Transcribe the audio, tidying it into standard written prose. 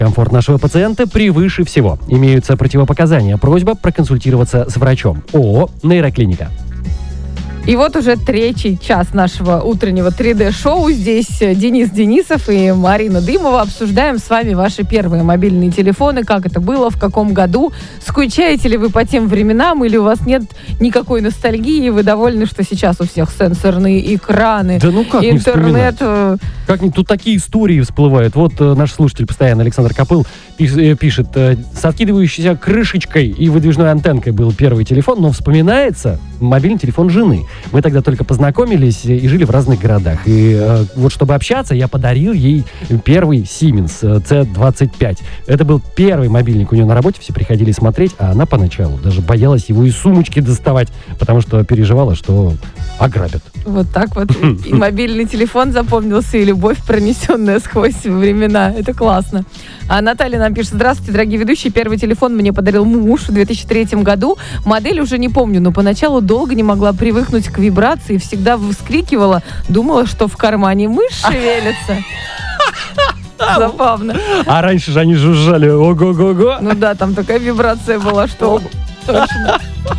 Комфорт нашего пациента превыше всего. Имеются противопоказания. Просьба проконсультироваться с врачом. ООО «Нейроклиника». И вот уже третий час нашего утреннего 3D-шоу. Здесь Денис Денисов и Марина Дымова. Обсуждаем с вами ваши первые мобильные телефоны, как это было, в каком году. Скучаете ли вы по тем временам, или у вас нет никакой ностальгии, и вы довольны, что сейчас у всех сенсорные экраны, да ну как интернет. Тут такие истории всплывают. Вот наш слушатель постоянно, Александр Копыл, пишет, с откидывающейся крышечкой и выдвижной антенкой был первый телефон, но вспоминается мобильный телефон жены. Мы тогда только познакомились и жили в разных городах. И вот чтобы общаться, я подарил ей первый Siemens C25. Это был первый мобильник у нее на работе, все приходили смотреть, а она поначалу даже боялась его из сумочки доставать, потому что переживала, что ограбят. Вот так вот. И мобильный телефон запомнился, и любовь, пронесенная сквозь времена. Это классно. А Наталья нам пишет: здравствуйте, дорогие ведущие. Первый телефон мне подарил муж в 2003 году. Модель уже не помню, но поначалу долго не могла привыкнуть к вибрации, всегда вскрикивала, думала, что в кармане мышь шевелится. Забавно. А раньше же они жужжали ого-го-го. Ну да, там такая вибрация была, что точно.